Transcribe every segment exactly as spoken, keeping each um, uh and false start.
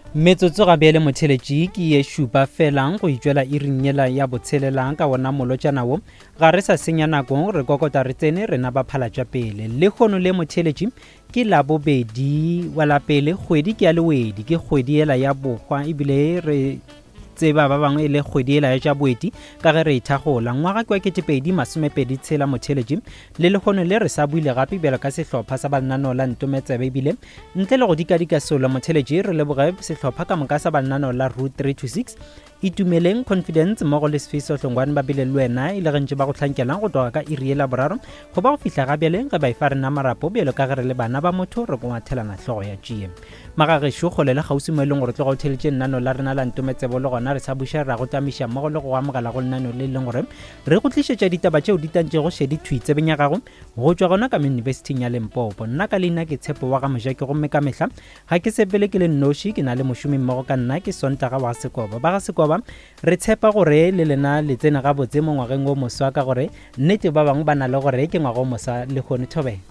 Metsotso ga bele motheletši ke ye šupa felang go itšwela e rinyela ya botshelelang ka wona molotšana wo ga re sa senya nako re kokota re tsene rena ba phalatša pele le kgono le motheletši ke la bobedi wa la pele kgwedi ke ya lewedi ke kgwedi ela ya bokgwa ebile re tseba ba bangwe le kgwedi ela ya tša boeti ka ge re ithagola ngwaga ke wa ketepedi masomepedi tshela motheletši le lekgono le re sa buile gape bjalo ka sehlopha sa bannano la ntometsebe ebile ntle le go dikadika solo motheletši re leboge sehlopha ka moka sa bannano la route three two six itumeleng confidence mmogo le sefiso hlongwane ba bile le wena e le gentši ba go tlhankelang go toga ka iri la boraro go ba go fihla gabjale ge ba ifa rena marapo bjalo ka ge re le bana ba motho re kongwathelana hlogo ya G M magagešo kgole le kgausi mo e leng gore tlo go theletše nnano la rena la ntometsebe le gona re sa buša ra go tamiša mmogo le go amogela go nnano le leng gore re go tlišetša ditaba tšeo di tantšego šedi thuitsebeng ya gago go tšwa gona ka university ya Limpopo nna ka leina ke tshepo wa ga moja ke gomme ka mehla ga ke sepele ke le nnoši ke na le mošomi mmogo ka nna ke Sontaga wa Sekoba ba ga Sekoba re tshepa gore le lena le tsena ga botse mo ngwageng o moswa ka gore nnete ba bangwe ba na le gore ke ngwaga o moswa le kgone thobe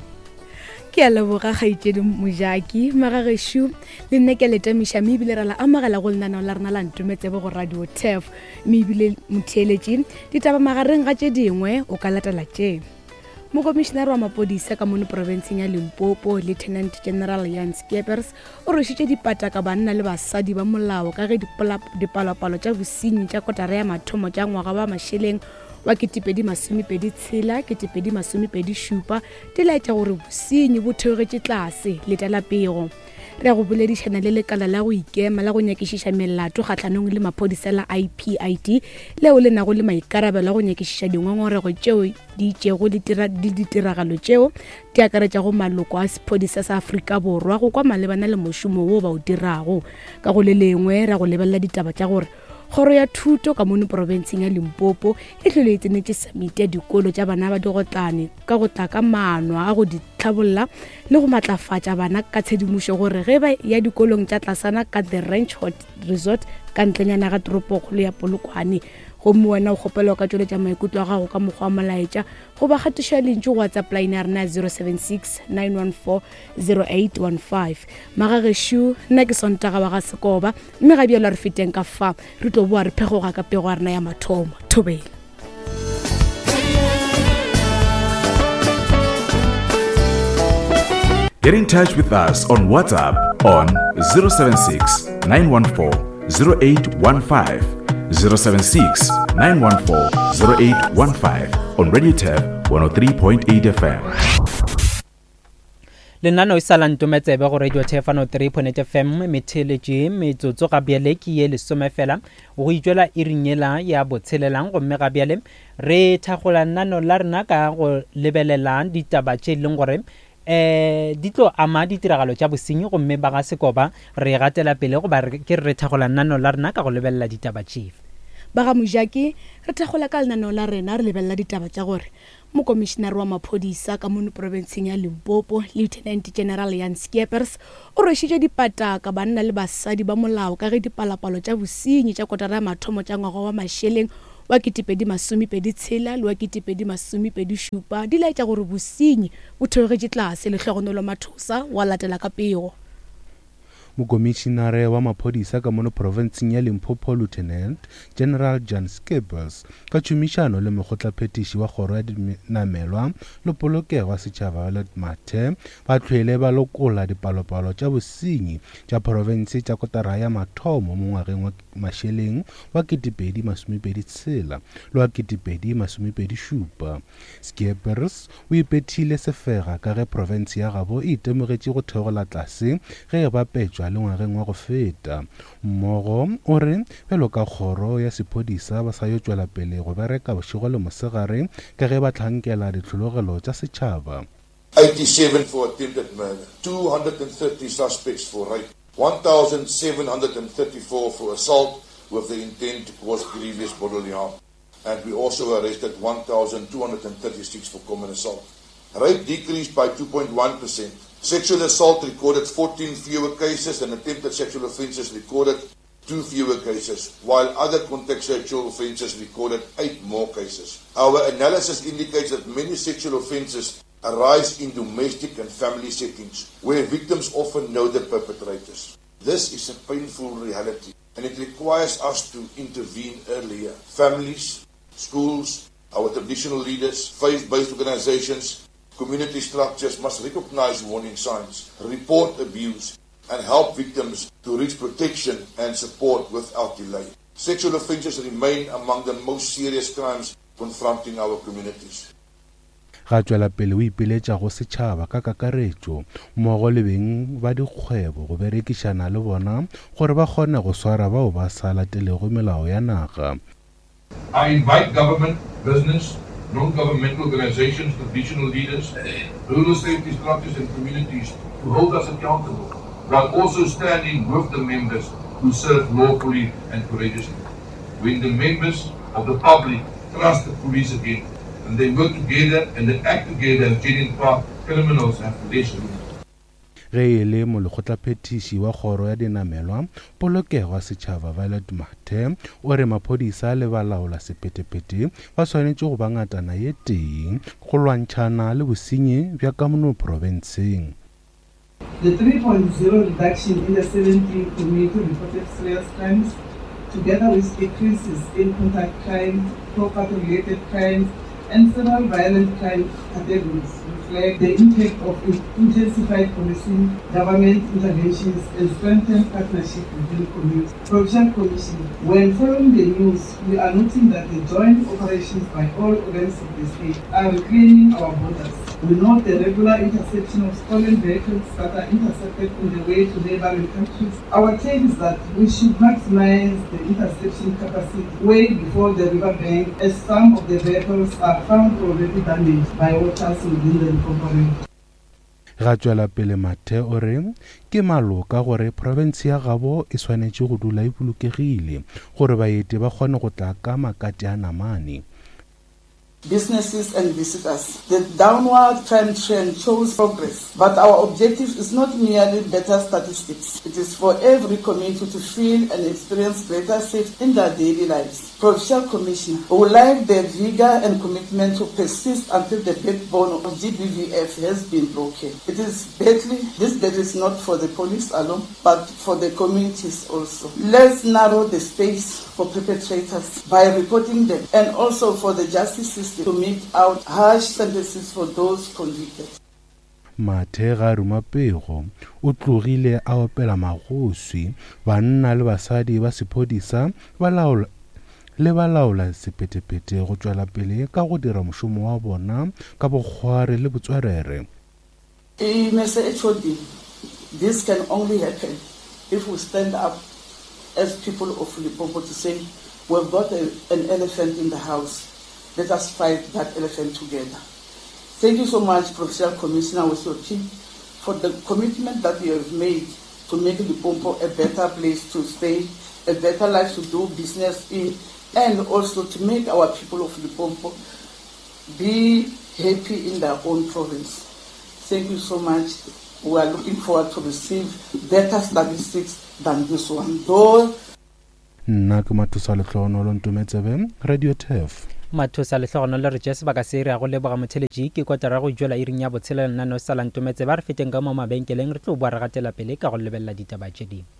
ke a leboga kgaitšedi Mojaki magagešo le nne ke letamiša mme ebile ra la amogela go lenaneo la rena la ntometsebe go radio T F mme ebile motheeletši ditaba magareng ga tše dingwe o ka latela tše mokomišenare wa mapodisa ka mono provinseng ya Limpopo Lieutenant General Jan Skeepers o rwešitše dipata ka banna le basadi ba molao ka ge dipalopalo tša bosenyi tša kotara ya mathomo tša ngwaga wa mašeleng wa ketepedi masomepedi tshela ketepedi masomepedi šupa di laetša gore bosenyi bo theogetše tlase leta la pego re go boledišana le lekala la go ikema la go nyakišiša melato kgatlhanong le maphodisa la I P I D leo le nago le maikarabelo la go nyakišiša dingongorego tšeo di itšego ditiragalo tšeo di akaretša go maloko a sephodisa sa Afrika Borwa go kwa malebana le mošomo wo ba o dirago ka go le lengwe ra go lebelela ditaba tša gore kgoro ya thuto ka mono provinseng ya Limpopo e tlhole e tsenetše samiti ya dikolo tša bana ba digotlane ka go tla ka maanwa a go di tlhabolla le go matlafatša bana ka tshedimošo gore ge ba ya dikolong tša tlasana ka the Ranch Hot Resort ka ntlenyana ga toropokgolo ya Polokwane gomme wena o kgopela ka tšweletša maikutlo a gago ka mokgwa wa molaetša go ba gatiša lentši go WhatsApp line ya rena zero seven six nine one four zero eight one five magagešo nna ke Sontaga wa ga Sekoba mme ga bjalo re feteng ka fa re tlo boa re phegoga ka pego ya rena ya mathomo thobele. Get in touch with us on WhatsApp on zero seven six nine one four zero eight one five zero seven six nine one four zero eight one five on Radio T F one oh three point eight F M. lenano e sala ntometsebe go Radio T F one oh three point eight F M metheletše metsotso ga bjale ke ye lesome fela go itšwela e rinyela ya botshelelang gomme ga bjale re thagola nnano la rena ka go lebelela ditaba tše leng gore eh di tlo ama ditiragalo tša bosenyi gomme ba ga Sekoba re gatela pele go ba ke re thagola nnano la rena ka go lebelela ditaba tše ba ga Mojaki re thagola ka lenaneo la rena re lebelela ditaba tša gore mokomišenare wa maphodisa ka mono provinseng ya Limpopo Lieutenant General Jan Skeepers o rwešitše dipata ka banna le basadi ba molao ka ge dipalapalo tša bosenyi tša kotara ya mathomo tša ngwaga wa mašeleng wa ketepedi masomepedi tshela le wa ketepedi masomepedi šupa di laetša gore bosenyi bo theogetše tlase le hlogonolo mathosa wa latela ka pego mokomišenare wa maphodisa ka mono provinseng ya Limpopo Lieutenant General Jan Skeepers ka tšhomišano le mokgotlaphetiši wa kgoro ya dinamelwa le polokego ya setšhaba le mathe ba tlhwele ba lokola dipalopalo tša bosenyi tša provinse tša kotara ya mathomo mo ngwageng wa mašeleng wa ketepedi masomepedi tshela le wa ketepedi masomepedi šupa Skeepers o ipethile sefega ka ge provinse ya gabo e itemogetše go theogola tlase ge e bapetšwa le ngwageng wa go feta mmogo o re bjalo ka kgoro ya sephodisa ba sa yo tšwela pele go bereka bošego le mosegare ka ge ba tlhankela ditlhologelo tša setšhaba. eighty-seven for attempted murder, two hundred thirty suspects for rape, one thousand seven hundred thirty-four for assault with the intent to cause grievous bodily harm, and we also arrested one thousand two hundred thirty-six for common assault. Rape decreased by two point one percent. Sexual assault recorded fourteen fewer cases and attempted sexual offences recorded two fewer cases, while other contact sexual offences recorded eight more cases. Our analysis indicates that many sexual offences arise in domestic and family settings, where victims often know the perpetrators. This is a painful reality, and it requires us to intervene earlier. Families, schools, our traditional leaders, faith-based organizations, community structures must recognize warning signs, report abuse, and help victims to reach protection and support without delay. Sexual offences remain among the most serious crimes confronting our communities. Ga tswela pele o ipiletša go setšhaba ka kakaretšo mmogo le beng ba dikgwebo go berekišana le bona gore ba kgone go swara bao ba sa latelego melao ya naga. I invite government, business, non-governmental organizations, traditional leaders, rural safety structures and communities to hold us accountable, while also standing with the members who serve lawfully and courageously. When the members of the public trust the police again, and they work together and they act together as genuine part, criminals have less room. Ge e le molekgotlaphethiši wa kgoro ya dinamelwa polokego ya setšhaba Violet Mathe o re maphodisa le balaola sephethephethe ba swanetše go ba ngatana ye teng go lwantšhana le bosenyi bja ka mono provinseng. The three point zero reduction in the seventeen community reported serious crimes, together with decreases in contact crime, property-related crimes, and several violent crime categories, reflect the impact of intensified policing, government interventions, and strengthened partnership within communities. Provincial Commission, when following the news, we are noting that the joint operations by all organs of the state are reclaiming our borders. We note the regular interception of stolen vehicles that are intercepted on the way to neighboring countries. Our take is that we should maximize the interception capacity way before the riverbank, as some of the vehicles are found already damaged by waters within the recovery. Ga tswela pele Mathe o re ke maloka gore province ya Gabo e swanetše go dula e bolokegile gore baeti ba kgone go tla ka makate a namane. Businesses and visitors. The downward trend trend shows progress, but our objective is not merely better statistics. It is for every community to feel and experience greater safety in their daily lives. Provincial Commissioner would like the vigor and commitment to persist until the backbone of G B V F has been broken. It is badly, this bet is not for the police alone, but for the communities also. Let's narrow the space for perpetrators by reporting them, and also for the justice system to mete out harsh sentences for those convicted. Mathe ga rumapego o tlogile a opela magoswi banna le basadi ba sephodisa ba laola le ba laola sephethephethe go tswela pele ka go dira mošomo wa bona ka bokgware le botswerere. This can only happen if we stand up as people of Limpopo to say we've got a, an elephant in the house. Let us fight that elephant together. Thank you so much, Provincial Commissioner, with your team, for the commitment that you have made to make Limpopo a better place to stay, a better life to do business in, and also to make our people of Limpopo be happy in their own province. Thank you so much. We are looking forward to receive better statistics than this one. Though nna ke Mathusa Letlhogonolo Ntumetsebe, Radio T E F. Mathusa Letlhogonolo re jese ba ka se re a go leboga motheletši ke kotara go jwela iring ya botshelo nna no sala Ntumetsebe re feteng ka mo mabenkeleng re tlo bua re gatela pele ka go lebella ditaba tše dingwe.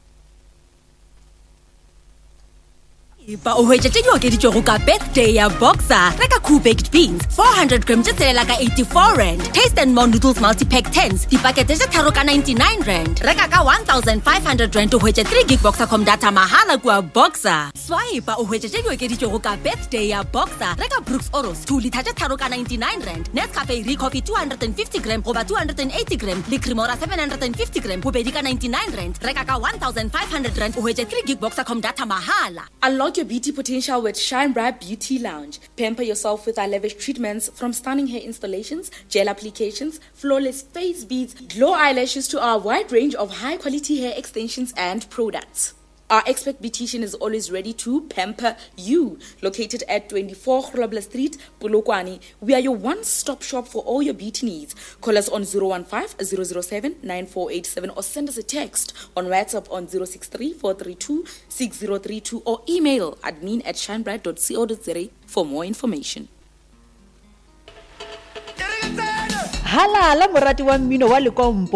Ba o hwetša tše di okeditšwego ka birthday ya Boxer. Reka Cool Baked Beans four hundred grams tše tselela ka eighty-four rand. Taste and More Noodles Multi-Pack tens dipakete tše tharo ka ninety-nine rand. Reka ka one thousand five hundred rand o hwetša three gig Boxer.com data mahala kua Boxer. Swipe o hwetša tše di okeditšwego ka birthday ya Boxer. Reka Brooks Oros two liter tše tharo ka ninety-nine rand. Nescafe Recoffee two hundred fifty grams goba two hundred eighty grams le Cremora seven hundred fifty grams bobedi ka ninety-nine rand. Reka ka one thousand five hundred rand o hwetša three gig Boxer.com data mahala. Unlock your beauty potential with Shine Bright Beauty Lounge. Pamper yourself with our lavish treatments, from stunning hair installations, gel applications, flawless face beads, glow eyelashes to our wide range of high quality hair extensions and products. Our expert beautician is always ready to pamper you. Located at twenty-four Grobler Street, Polokwane, we are your one-stop shop for all your beauty needs. Call us on zero one five, zero zero seven, nine four eight seven or send us a text on WhatsApp on zero six three, four three two, six zero three two or email admin at shinebright dot co dot za for more information. Hala la morati wa mmino wa Lekompo.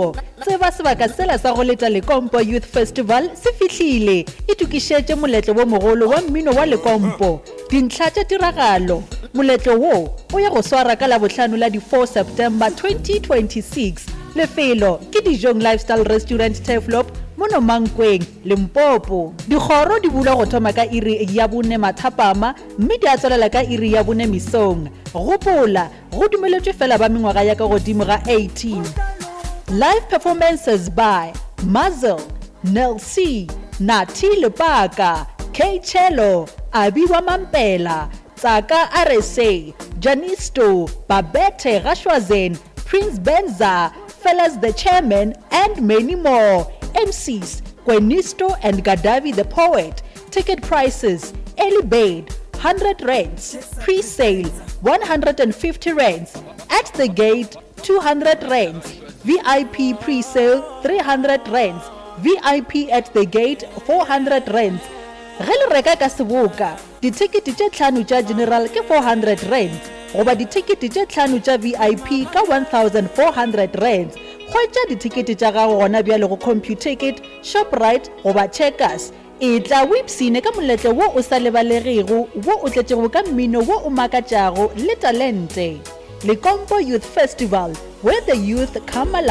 tseba sebaka sela sa go leta Lekompo Youth Festival se fihlile e tukišetše moletlo wo mogolo wa mmino wa Lekompo. Dintlha tša tiragalo moletlo wo o ya go swara ka la bohlano la di four September twenty twenty-six. Lefelo ke Dijong Lifestyle Restaurant Tafelop mono Mankweng Limpopo. Dikgoro di bula go thoma ka iri ya bone mathapama mme di a tswelela ka iri ya bone misong. Gopola go dumeletšwe fela ba mengwaga ya ka godimo ga eighteen. Live performances by Muzzle, Nel C, Nati Lepaka, K Cello, Abiwa Mampela, Tsaka R S A, Janisto, Babette Rashwazen, Prince Benza, Fellas the Chairman, and many more. M Cs, Gwenisto and Gadavi the Poet. Ticket prices, early bird, one hundred rands, pre-sale, one hundred fifty rands, at the gate, two hundred rands, V I P pre-sale, three hundred rands, V I P at the gate, four hundred rands. Ge le reka ka seboka, ditikete tše tlhano tša general ke four hundred rands, goba ditikete tše tlhano tša V I P ka one thousand four hundred rands. Khwetša ditikete tša gago gona bjale go CompuTicket, Shoprite goba Checkers. E tla wipsine ka moletlo wo o sa lebalegego wo o tletšego ka mmino wo o makatšago le talente. Lekompo Youth Festival, where the youth come alive.